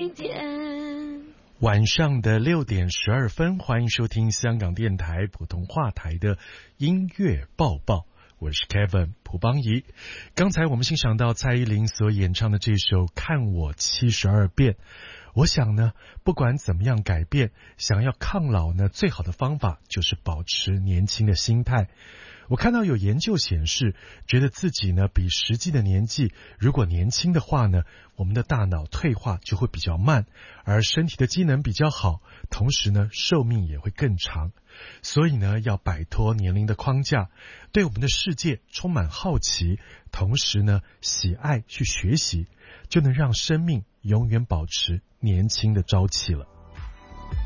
听见。 晚上的6:12，欢迎收听香港电台普通话台的音乐报报，我是 Kevin 蒲邦仪。刚才我们欣赏到蔡依林所演唱的这首《看我72遍》。我想呢，不管怎么样改变，想要抗老呢，最好的方法就是保持年轻的心态。我看到有研究显示，觉得自己呢比实际的年纪如果年轻的话呢，我们的大脑退化就会比较慢，而身体的机能比较好，同时呢寿命也会更长。所以呢要摆脱年龄的框架，对我们的世界充满好奇，同时呢喜爱去学习，就能让生命永远保持年轻的朝气了。